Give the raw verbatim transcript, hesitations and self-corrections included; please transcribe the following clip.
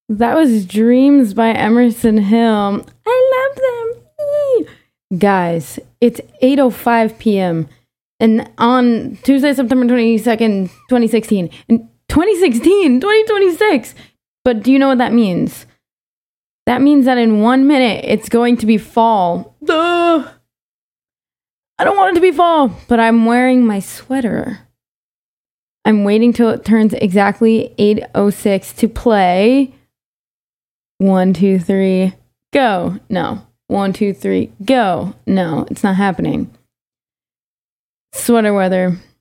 That was Dreams by Emerson Hill. I love them. Eee. Guys, it's eight oh five p.m. and on Tuesday, September twenty-second, twenty sixteen. And twenty sixteen, twenty twenty-six. But do you know what that means? That means that in one minute, it's going to be fall. Duh. I don't want it to be fall, but I'm wearing my sweater. I'm waiting till it turns exactly eight oh six to play. One, two, three, go. No. One, two, three, go. No, it's not happening. Sweater weather.